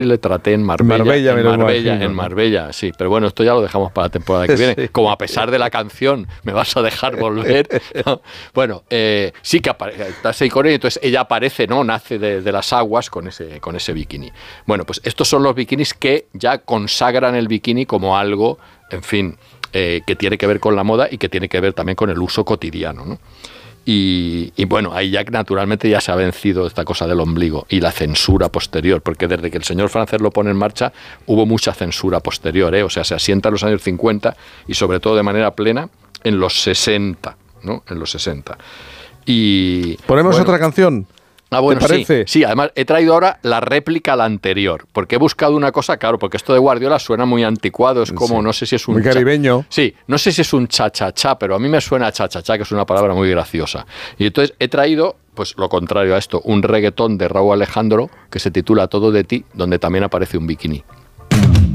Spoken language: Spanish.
le traté en Marbella, sí. Pero bueno, esto ya lo dejamos para la temporada que viene. Sí. Como a pesar de la canción, me vas a dejar volver. ¿No? Bueno, sí que aparece con ella, entonces ella aparece, ¿no? Nace de las aguas con ese bikini. Bueno, pues estos son los bikinis que ya consagran el bikini como algo, en fin, que tiene que ver con la moda y que tiene que ver también con el uso cotidiano, ¿no? Y bueno, ahí ya naturalmente ya se ha vencido esta cosa del ombligo y la censura posterior, porque desde que el señor Francés lo pone en marcha hubo mucha censura posterior, o sea, se asienta en los años 50 y sobre todo de manera plena en los 60, ¿no? En los 60. Y ¿ponemos otra canción? Bueno, sí, además he traído ahora la réplica a la anterior, porque he buscado una cosa, claro, porque esto de Guardiola suena muy anticuado, es como, no sé si es un... muy caribeño. Sí, no sé si es un cha-cha-cha, pero a mí me suena cha-cha-cha, que es una palabra muy graciosa. Y entonces he traído, pues lo contrario a esto, un reggaetón de Rauw Alejandro, que se titula Todo de ti, donde también aparece un bikini.